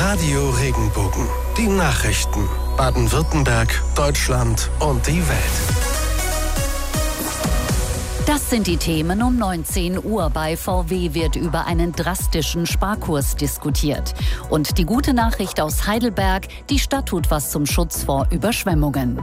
Radio Regenbogen. Die Nachrichten. Baden-Württemberg, Deutschland und die Welt. Das sind die Themen um 19 Uhr. Bei VW wird über einen drastischen Sparkurs diskutiert. Und die gute Nachricht aus Heidelberg, die Stadt tut was zum Schutz vor Überschwemmungen.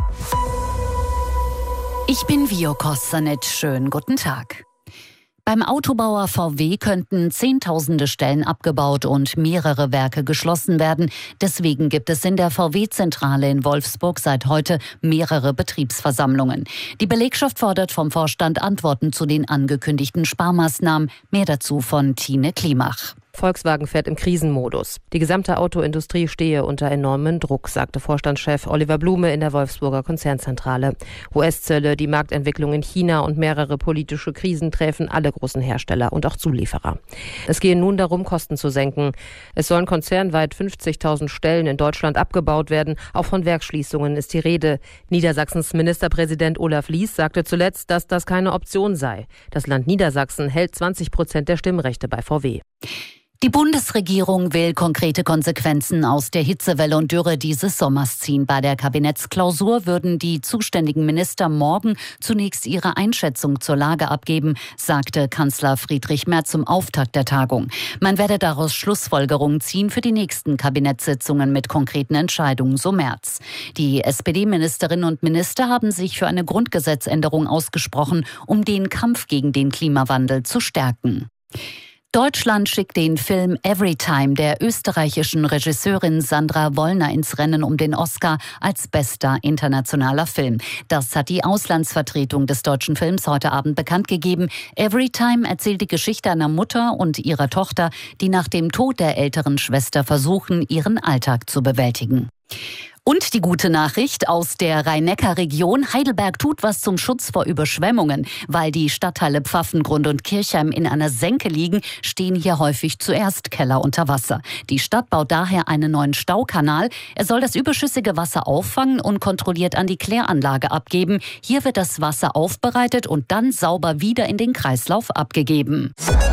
Ich bin Vio Kossanec. Schönen guten Tag. Beim Autobauer VW könnten Zehntausende Stellen abgebaut und mehrere Werke geschlossen werden. Deswegen gibt es in der VW-Zentrale in Wolfsburg seit heute mehrere Betriebsversammlungen. Die Belegschaft fordert vom Vorstand Antworten zu den angekündigten Sparmaßnahmen. Mehr dazu von Tine Klimach. Volkswagen fährt im Krisenmodus. Die gesamte Autoindustrie stehe unter enormem Druck, sagte Vorstandschef Oliver Blume in der Wolfsburger Konzernzentrale. US-Zölle, die Marktentwicklung in China und mehrere politische Krisen treffen alle großen Hersteller und auch Zulieferer. Es gehe nun darum, Kosten zu senken. Es sollen konzernweit 50.000 Stellen in Deutschland abgebaut werden. Auch von Werksschließungen ist die Rede. Niedersachsens Ministerpräsident Olaf Lies sagte zuletzt, dass das keine Option sei. Das Land Niedersachsen hält 20% der Stimmrechte bei VW. Die Bundesregierung will konkrete Konsequenzen aus der Hitzewelle und Dürre dieses Sommers ziehen. Bei der Kabinettsklausur würden die zuständigen Minister morgen zunächst ihre Einschätzung zur Lage abgeben, sagte Kanzler Friedrich Merz zum Auftakt der Tagung. Man werde daraus Schlussfolgerungen ziehen für die nächsten Kabinettssitzungen mit konkreten Entscheidungen, so Merz. Die SPD-Ministerinnen und Minister haben sich für eine Grundgesetzänderung ausgesprochen, um den Kampf gegen den Klimawandel zu stärken. Deutschland schickt den Film Everytime der österreichischen Regisseurin Sandra Wollner ins Rennen um den Oscar als bester internationaler Film. Das hat die Auslandsvertretung des deutschen Films heute Abend bekannt gegeben. Everytime erzählt die Geschichte einer Mutter und ihrer Tochter, die nach dem Tod der älteren Schwester versuchen, ihren Alltag zu bewältigen. Und die gute Nachricht aus der Rhein-Neckar-Region: Heidelberg tut was zum Schutz vor Überschwemmungen. Weil die Stadtteile Pfaffengrund und Kirchheim in einer Senke liegen, stehen hier häufig zuerst Keller unter Wasser. Die Stadt baut daher einen neuen Staukanal. Er soll das überschüssige Wasser auffangen und kontrolliert an die Kläranlage abgeben. Hier wird das Wasser aufbereitet und dann sauber wieder in den Kreislauf abgegeben.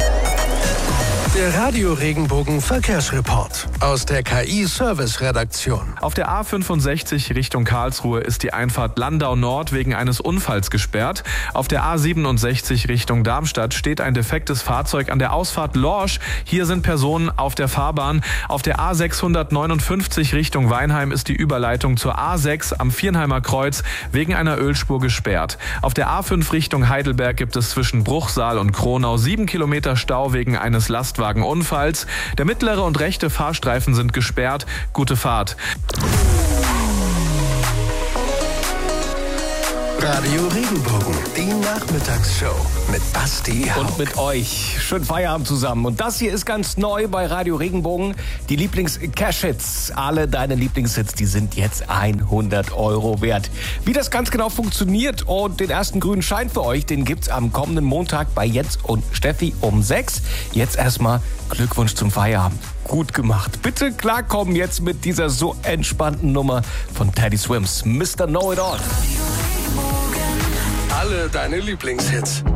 Der Radio Regenbogen Verkehrsreport aus der KI-Service-Redaktion. Auf der A65 Richtung Karlsruhe ist die Einfahrt Landau Nord wegen eines Unfalls gesperrt. Auf der A67 Richtung Darmstadt steht ein defektes Fahrzeug an der Ausfahrt Lorsch. Hier sind Personen auf der Fahrbahn. Auf der A659 Richtung Weinheim ist die Überleitung zur A6 am Viernheimer Kreuz wegen einer Ölspur gesperrt. Auf der A5 Richtung Heidelberg gibt es zwischen Bruchsal und Kronau 7 Kilometer Stau wegen eines Lastwagenunfalls. Der mittlere und rechte Fahrstreifen sind gesperrt. Gute Fahrt. Radio Regenbogen, die Nachmittagsshow mit Basti Haug. Und mit euch. Schönen Feierabend zusammen. Und das hier ist ganz neu bei Radio Regenbogen. Die Lieblings-Cash-Hits. Alle deine Lieblingshits, die sind jetzt 100 € wert. Wie das ganz genau funktioniert und den ersten grünen Schein für euch, den gibt's am kommenden Montag bei Jens und Steffi um 6. Jetzt erstmal Glückwunsch zum Feierabend. Gut gemacht. Bitte klarkommen jetzt mit dieser so entspannten Nummer von Teddy Swims. Mr. Know It All. Alle deine Lieblingshits.